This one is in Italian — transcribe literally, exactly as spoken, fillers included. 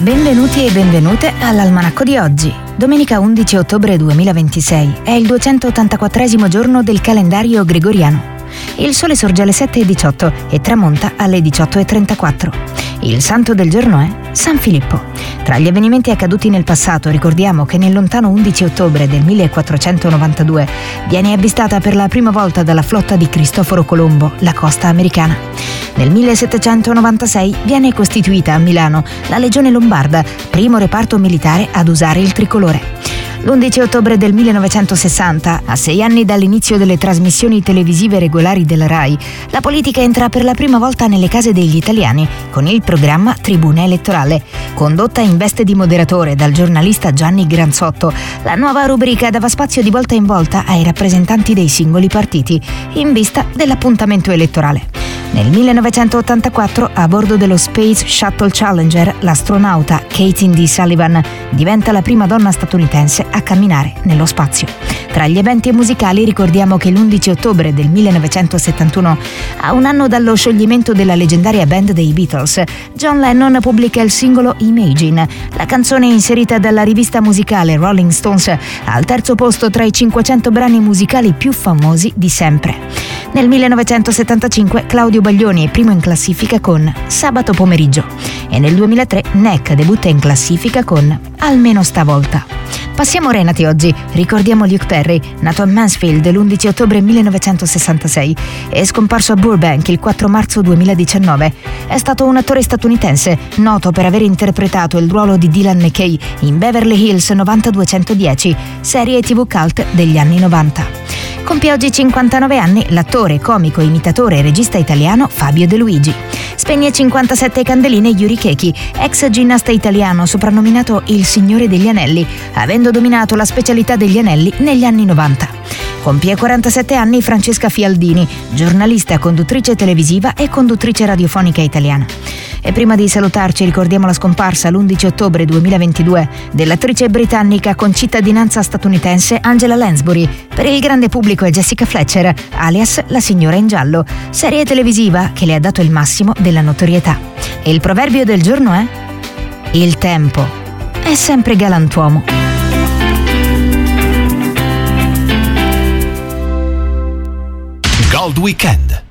Benvenuti e benvenute all'Almanacco di oggi. Domenica undici ottobre duemilaventisei è il duecentottantaquattresimo giorno del calendario gregoriano. Il sole sorge alle sette e diciotto e tramonta alle diciotto e trentaquattro. Il santo del giorno è San Filippo. Tra gli avvenimenti accaduti nel passato ricordiamo che nel lontano undici ottobre del millequattrocentonovantadue viene avvistata per la prima volta dalla flotta di Cristoforo Colombo la costa americana. Nel millesettecentonovantasei viene costituita a Milano la Legione Lombarda, primo reparto militare ad usare il tricolore. L'undici ottobre del millenovecentosessanta, a sei anni dall'inizio delle trasmissioni televisive regolari della RAI, la politica entra per la prima volta nelle case degli italiani con il programma Tribuna Elettorale. Condotta in veste di moderatore dal giornalista Gianni Granzotto, la nuova rubrica dava spazio di volta in volta ai rappresentanti dei singoli partiti, in vista dell'appuntamento elettorale. Nel millenovecentottantaquattro, a bordo dello Space Shuttle Challenger, l'astronauta Katie D. Sullivan diventa la prima donna statunitense a camminare nello spazio. Tra gli eventi musicali ricordiamo che l'undici ottobre del millenovecentosettantuno, a un anno dallo scioglimento della leggendaria band dei Beatles, John Lennon pubblica il singolo Imagine, la canzone inserita dalla rivista musicale Rolling Stones al terzo posto tra i cinquecento brani musicali più famosi di sempre. Nel millenovecentosettantacinque Claudio Baglioni è primo in classifica con Sabato pomeriggio e nel duemilatré Neck debutta in classifica con Almeno stavolta. Passiamo Renati oggi. Ricordiamo Luke Perry, nato a Mansfield l'undici ottobre millenovecentosessantasei e scomparso a Burbank il quattro marzo duemiladiciannove. È stato un attore statunitense, noto per aver interpretato il ruolo di Dylan McKay in Beverly Hills novantaduecentodieci, serie tivù cult degli anni novanta. Compie oggi cinquantanove anni l'attore, comico, imitatore e regista italiano Fabio De Luigi. Spegne cinquantasette candeline Yuri Chechi, ex ginnasta italiano soprannominato il Signore degli Anelli, avendo dominato la specialità degli anelli negli anni novanta. Compie quarantasette anni Francesca Fialdini, giornalista, conduttrice televisiva e conduttrice radiofonica italiana. E prima di salutarci ricordiamo la scomparsa l'undici ottobre duemilaventidue dell'attrice britannica con cittadinanza statunitense Angela Lansbury. Per il grande pubblico è Jessica Fletcher, alias La Signora in Giallo, serie televisiva che le ha dato il massimo della notorietà. E il proverbio del giorno è: il tempo è sempre galantuomo. Gold Weekend.